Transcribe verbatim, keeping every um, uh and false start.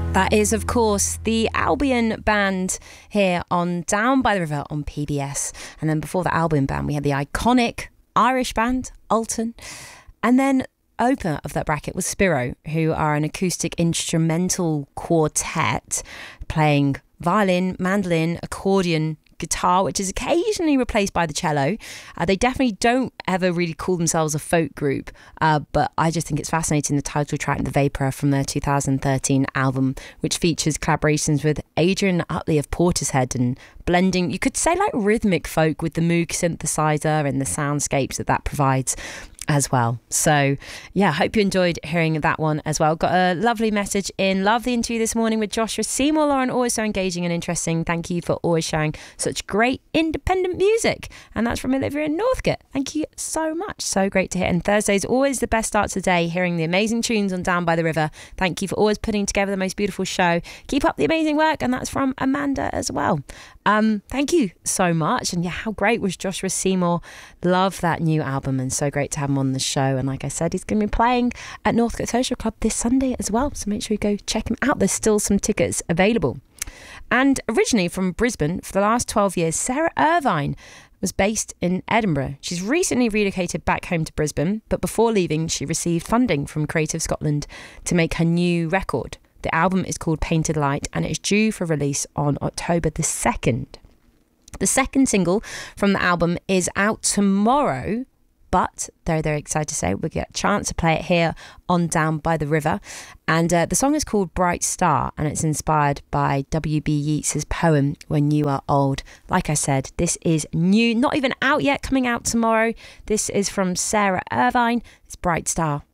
That is, of course, the Albion Band here on Down by the River on P B S. And then before the Albion Band, we had the iconic Irish band, Alton. And then opener of that bracket was Spiro, who are an acoustic instrumental quartet playing violin, mandolin, accordion, guitar, which is occasionally replaced by the cello. Uh, they definitely don't ever really call themselves a folk group, uh, but I just think it's fascinating, the title track, The Vapour, from their two thousand thirteen album, which features collaborations with Adrian Utley of Portishead and blending, you could say, like rhythmic folk with the Moog synthesizer and the soundscapes that that provides as well. So yeah, hope you enjoyed hearing that one as well. Got a lovely message in. Love the interview this morning with Joshua Seymour. Lauren, always so engaging and interesting. Thank you for always sharing such great independent music. And that's from Olivia in Northcote. Thank you so much. So great to hear. And Thursday's always the best start to the day, hearing the amazing tunes on Down by the River. Thank you for always putting together the most beautiful show. Keep up the amazing work. And that's from Amanda as well. Um, thank you so much. And yeah, how great was Joshua Seymour? Love that new album, and so great to have him on the show. And like I said, he's going to be playing at Northcote Social Club this Sunday as well, so make sure you go check him out. There's still some tickets available. And originally from Brisbane, for the last twelve years, Sarah Irvine was based in Edinburgh. She's recently relocated back home to Brisbane, but before leaving, she received funding from Creative Scotland to make her new record. The album is called Painted Light, and it's due for release on October the second. The second single from the album is out tomorrow, but they're, they're excited to say we'll get a chance to play it here on Down by the River. And uh, the song is called Bright Star, and it's inspired by W B Yeats's poem, When You Are Old. Like I said, this is new, not even out yet, coming out tomorrow. This is from Sarah Irvine. It's Bright Star.